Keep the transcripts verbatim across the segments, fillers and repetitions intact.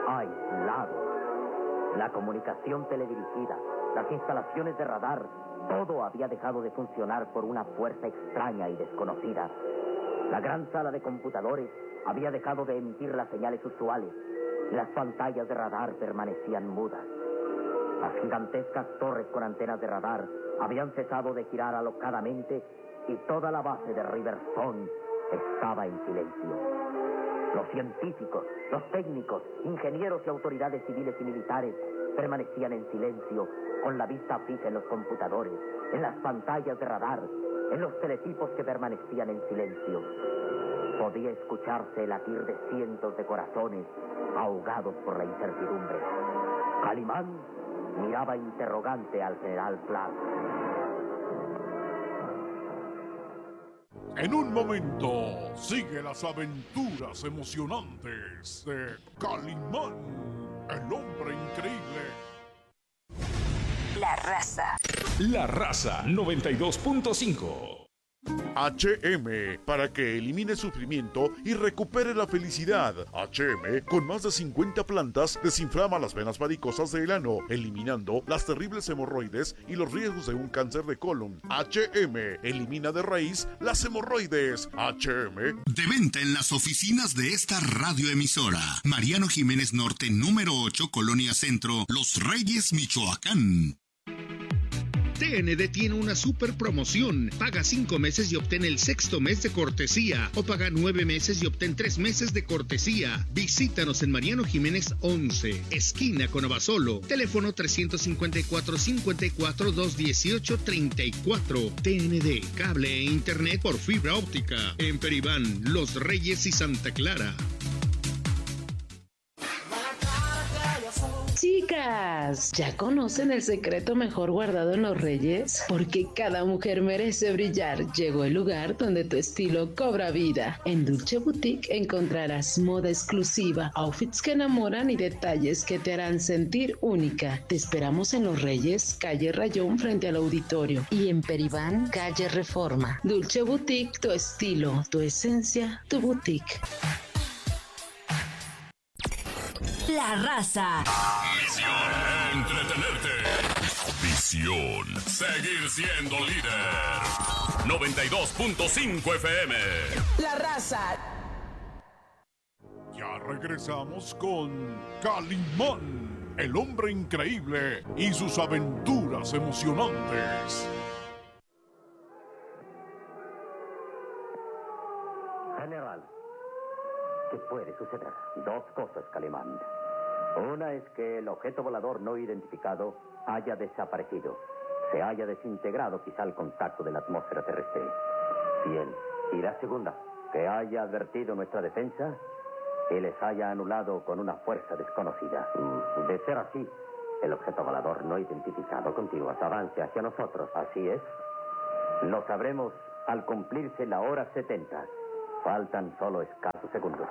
aislado. La comunicación teledirigida, las instalaciones de radar, todo había dejado de funcionar por una fuerza extraña y desconocida. La gran sala de computadores había dejado de emitir las señales usuales y las pantallas de radar permanecían mudas. Las gigantescas torres con antenas de radar habían cesado de girar alocadamente y toda la base de Riversong estaba en silencio. Los científicos, los técnicos, ingenieros y autoridades civiles y militares permanecían en silencio, con la vista fija en los computadores, en las pantallas de radar, en los teletipos que permanecían en silencio. Podía escucharse el latir de cientos de corazones ahogados por la incertidumbre. Calimán miraba interrogante al general Clark. En un momento, sigue las aventuras emocionantes de Calimán, el hombre increíble. La Raza. La Raza noventa y dos punto cinco. H M, para que elimine sufrimiento y recupere la felicidad. H M, con más de cincuenta plantas, desinflama las venas varicosas del ano, eliminando las terribles hemorroides y los riesgos de un cáncer de colon. H M, elimina de raíz las hemorroides. H M. De venta en las oficinas de esta radioemisora. Mariano Jiménez Norte, número ocho, Colonia Centro, Los Reyes, Michoacán. T N D tiene una super promoción. Paga cinco meses y obtén el sexto mes de cortesía. O paga nueve meses y obtén tres meses de cortesía. Visítanos en Mariano Jiménez once, esquina con Abasolo. Teléfono tres cinco cuatro, cinco cuatro, dos uno ocho, tres cuatro. T N D, cable e internet por fibra óptica. En Peribán, Los Reyes y Santa Clara. Chicas, ¿ya conocen el secreto mejor guardado en los Reyes? Porque cada mujer merece brillar. Llegó el lugar donde tu estilo cobra vida. En Dulce Boutique encontrarás moda exclusiva, outfits que enamoran y detalles que te harán sentir única. Te esperamos en Los Reyes, calle Rayón frente al auditorio, y en Peribán, calle Reforma. Dulce Boutique, tu estilo, tu esencia, tu boutique. La Raza. Misión: entretenerte. Visión: seguir siendo líder. noventa y dos punto cinco F M. La Raza. Ya regresamos con Calimán, el hombre increíble y sus aventuras emocionantes. General, ¿qué puede suceder? Dos cosas, Calimán. Una es que el objeto volador no identificado haya desaparecido. Se haya desintegrado quizá al contacto de la atmósfera terrestre. Bien. Y la segunda, que haya advertido nuestra defensa y les haya anulado con una fuerza desconocida. De ser así, el objeto volador no identificado continúa su avance hacia nosotros. Así es. Lo sabremos al cumplirse la hora setenta. Faltan solo escasos segundos.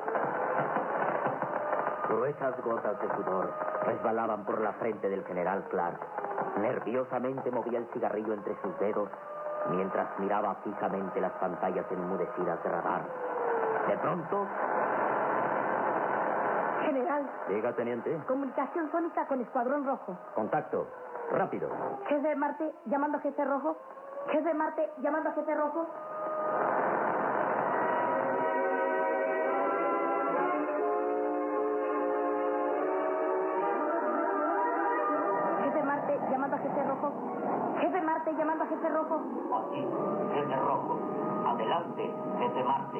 Gruesas gotas de sudor resbalaban por la frente del general Clark. Nerviosamente movía el cigarrillo entre sus dedos mientras miraba fijamente las pantallas enmudecidas de radar. De pronto... General. Diga, teniente. Comunicación sónica con Escuadrón Rojo. Contacto. Rápido. Jefe de Marte, llamando a Jefe Rojo. Jefe de Marte, llamando a Jefe Rojo. Llamando a Jefe Rojo. Jefe Marte, llamando a Jefe Rojo. Aquí, Jefe Rojo. Adelante, Jefe Marte.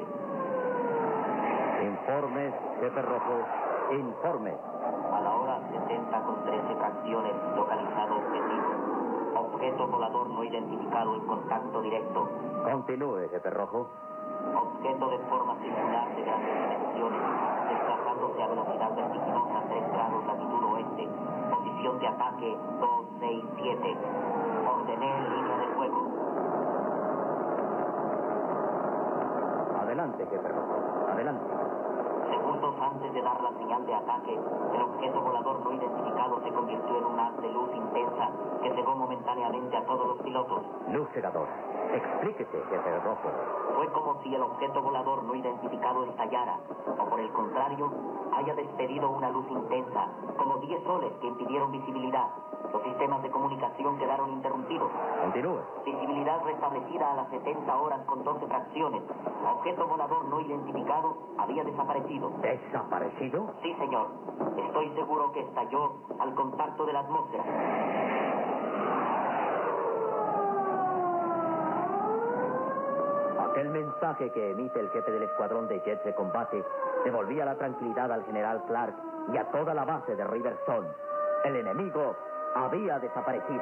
Informe, Jefe Rojo. Informe. A la hora setenta con trece fracciones, localizado objetivo. Objeto volador no identificado en contacto directo. Continúe, Jefe Rojo. Objeto de forma circular de grandes dimensiones, desplazándose a velocidad vertiginosa tres grados latitud oeste. Posición de ataque dos seis siete. Ordené línea de fuego. Adelante, Jefe Rojo. Adelante. Segundos antes de dar la señal de ataque, el objeto volador no identificado se convirtió en un haz de luz intensa que cegó momentáneamente a todos los pilotos. Luz cegadora. Explíquese, Jefe Rojo. Fue como si el objeto volador no identificado estallara, o por el contrario, haya haya despedido una luz intensa, como diez soles que impidieron visibilidad. Los sistemas de comunicación quedaron interrumpidos. Continúe. Visibilidad restablecida a las setenta horas con doce fracciones. Objeto volador no identificado había desaparecido. ¿Desaparecido? Sí, señor. Estoy seguro que estalló al contacto de la atmósfera. Aquel mensaje que emite el jefe del escuadrón de jets de combate devolvía la tranquilidad al general Clark y a toda la base de Riverstone. El enemigo había desaparecido.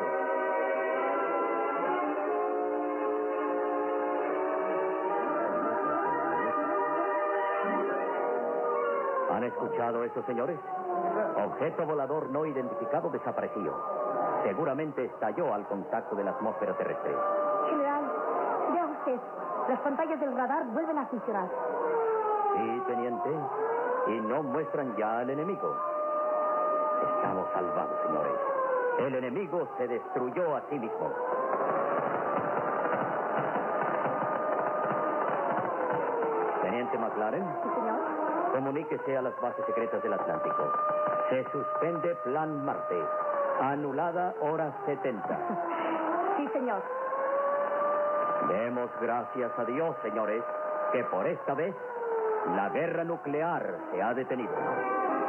¿Han escuchado eso, señores? Objeto volador no identificado desapareció. Seguramente estalló al contacto de la atmósfera terrestre. General, vea usted, las pantallas del radar vuelven a funcionar. Sí, teniente. Y no muestran ya al enemigo. Estamos salvados, señores. El enemigo se destruyó a sí mismo. Teniente McLaren. Sí, señor. Comuníquese a las bases secretas del Atlántico. Se suspende Plan Marte. Anulada hora setenta. Sí, señor. Demos gracias a Dios, señores, que por esta vez la guerra nuclear se ha detenido.